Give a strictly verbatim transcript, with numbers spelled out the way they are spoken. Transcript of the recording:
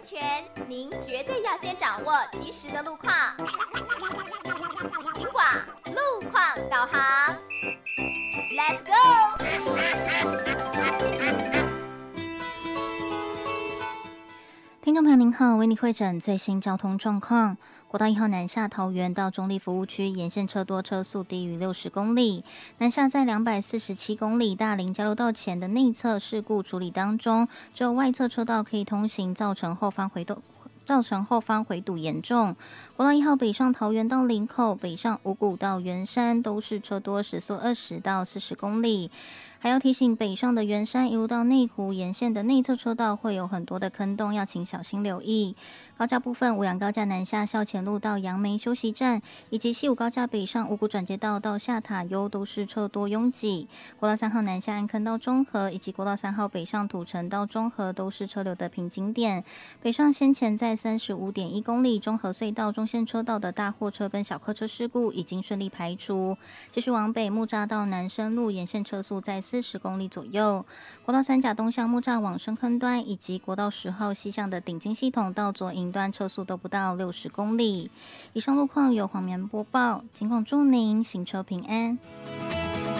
全，您绝对要先掌握及时的路况。警广路况导航 ，Let's go！ 听众朋友您好，为你会诊最新交通状况。国道一号南下桃园到中立服务区沿线车多，车速低于六十公里。南下在两百四十七公里大林交流道前的内侧事故处理当中，只有外侧车道可以通行，造成后方回动。造成后方回堵严重。国道一号北上桃园到林口，北上五股到圆山都是车多，时速二十到四十公里。还要提醒北上的圆山一路到内湖沿线的内侧车道会有很多的坑洞，要请小心留意。高架部分，五羊高架南下校前路到杨梅休息站，以及西武高架北上五股转接道到下塔悠都是车多拥挤。国道三号南下安坑到中和，以及国道三号北上土城到中和都是车流的瓶颈点。北上先前在三十五点一公里中和隧道中线车道的大货车跟小客车事故已经顺利排除。继续往北木栅到南深路沿线车速在四十公里左右。国道三甲东向木栅往深坑端，以及国道十号西向的顶金系统到左营端车速都不到六十公里。以上路况由黄棉播报，尽管祝您行车平安。